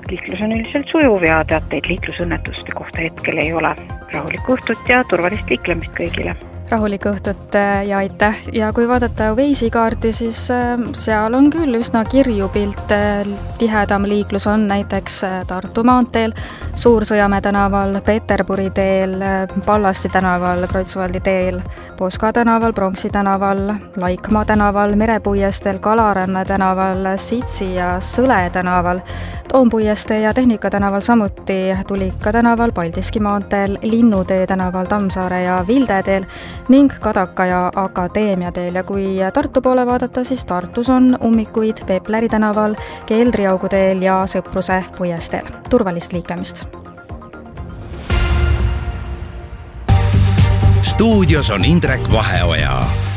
liiklus on üldiselt sujuv ja teateid liiklusõnnetuste kohta hetkel ei ole. Rahulikku õhtut ja turvalist liiklemist kõigile. Rahulikku õhtut ja aitäh. Ja kui vaadata Waze'i kaarti, siis seal on küll üsna kirju pilt. Tihedam liiklus on näiteks Tartu maanteel, Suur-Sõjamäe tänaval, Peterburi teel, Pallasti tänaval, Kreutzwaldi teel, Poska tänaval, Pronksi tänaval, Laikmaa tänaval, Merepuiesteel, Kalaranna tänaval, Sitsi ja Sõle tänaval, Toompuiestee ja Tehnika tänaval samuti, Tulika tänaval, Paldiski maanteel, Linnutee tänaval, Tammsaare ja Vilde teel ning Kadaka ja Akadeemia teel. Ja kui Tartu poole vaadata, siis Tartus on ummikuid Pepleri tänaval, Keldriaugu teel ja Sõpruse puiesteel. Turvalist liiklemist. Stuudios on Indrek Vaheoja.